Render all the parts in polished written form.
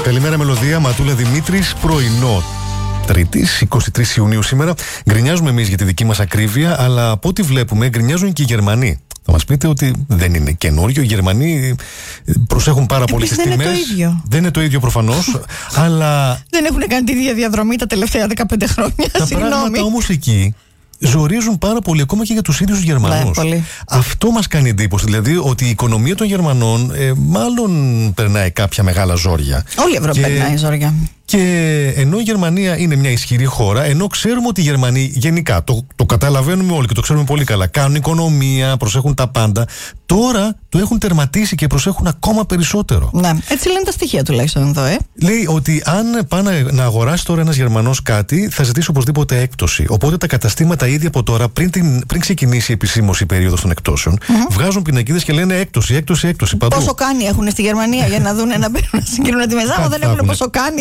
Καλημέρα, Μελωδία. Ματούλα Δημήτρης, πρωινό. Τρίτης, 23 Ιουνίου σήμερα. Γκρινιάζουμε εμείς για τη δική μας ακρίβεια, αλλά από ό,τι βλέπουμε, γκρινιάζουν και οι Γερμανοί. Θα μας πείτε ότι δεν είναι καινούριο. Οι Γερμανοί προσέχουν πάρα πολύ στις τιμές. Δεν είναι το ίδιο. Δεν είναι το ίδιο προφανώς, αλλά. Δεν έχουν κάνει τη ίδια διαδρομή τα τελευταία 15 χρόνια. Τα πράγματα όμως εκεί ζορίζουν πάρα πολύ, ακόμα και για τους ίδιους τους Γερμανούς. Ναι, αυτό μας κάνει εντύπωση. Δηλαδή ότι η οικονομία των Γερμανών μάλλον περνάει κάποια μεγάλα ζόρια. Όλη η Ευρώπη περνάει ζόρια. Και ενώ η Γερμανία είναι μια ισχυρή χώρα, ενώ ξέρουμε ότι οι Γερμανοί γενικά, το καταλαβαίνουμε όλοι και το ξέρουμε πολύ καλά, κάνουν οικονομία, προσέχουν τα πάντα, τώρα το έχουν τερματίσει και προσέχουν ακόμα περισσότερο. Ναι, έτσι λένε τα στοιχεία τουλάχιστον εδώ, Λέει ότι αν πάνε να αγοράσει τώρα ένας Γερμανός κάτι, θα ζητήσει οπωσδήποτε έκπτωση. Οπότε τα καταστήματα ήδη από τώρα, πριν ξεκινήσει η επισήμωση περίοδος των εκπτώσεων, βγάζουν πινακίδες και λένε έκπτωση παντού. Πόσο κάνει έχουν στη Γερμανία για να δουν να μπαίνουν να συγκρίνουν τη μεζά, δεν έχουν πόσο κάνει.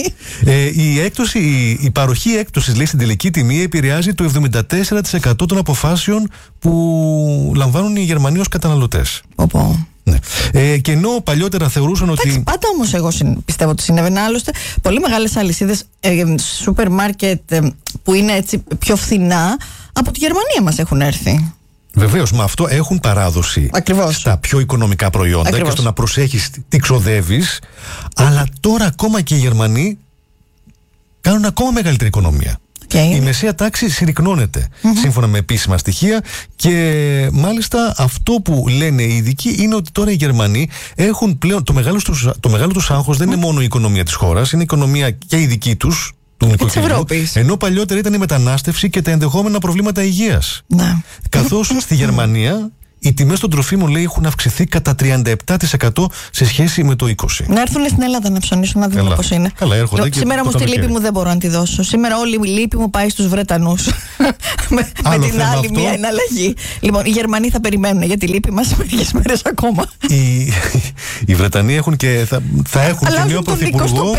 Η παροχή έκπτωσης, λέει, στην τελική τιμή επηρεάζει το 74% των αποφάσεων που λαμβάνουν οι Γερμανοί ως καταναλωτές. Ναι. Και ενώ παλιότερα θεωρούσαν ότι. Πάντα όμως εγώ πιστεύω ότι συνέβαινε. Άλλωστε, πολύ μεγάλες αλυσίδες σούπερ μάρκετ που είναι έτσι πιο φθηνά από τη Γερμανία μας έχουν έρθει. Βεβαίως, με αυτό έχουν παράδοση. Ακριβώς. Στα πιο οικονομικά προϊόντα. Ακριβώς. Και στο να προσέχεις τι ξοδεύεις. Αλλά τώρα ακόμα και οι Γερμανοί κάνουν ακόμα μεγαλύτερη οικονομία. Η μεσαία τάξη συρρικνώνεται σύμφωνα με επίσημα στοιχεία, και μάλιστα αυτό που λένε οι ειδικοί είναι ότι τώρα οι Γερμανοί έχουν πλέον το μεγάλο τους άγχος δεν είναι μόνο η οικονομία της χώρας, είναι η οικονομία και η δική τους, του νοικοκυριού, ενώ παλιότερα ήταν η μετανάστευση και τα ενδεχόμενα προβλήματα υγείας. Ναι. Καθώς στη Γερμανία οι τιμές των τροφίμων, λέει, έχουν αυξηθεί κατά 37% σε σχέση με το 20%. Να έρθουν στην Ελλάδα να ψωνίσουν, να δούμε πώς είναι. Καλά, έρχονται. Σήμερα όμως τη λύπη μου δεν μπορώ να τη δώσω. Σήμερα όλη η λύπη μου πάει στους Βρετανούς. με την άλλη μία εναλλαγή. Λοιπόν, οι Γερμανοί θα περιμένουν για τη λύπη μας μερικές μέρες ακόμα. Οι Βρετανοί έχουν και θα έχουν και νέο πρωθυπουργό.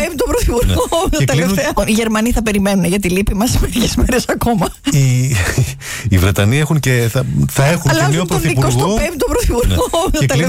Οι Γερμανοί θα περιμένουν για τη λύπη μας μερικές μέρες ακόμα. Οι Βρετανοί έχουν και θα έχουν και νέο πρωθυπουργό. Το 25ο πρωθυπουργό.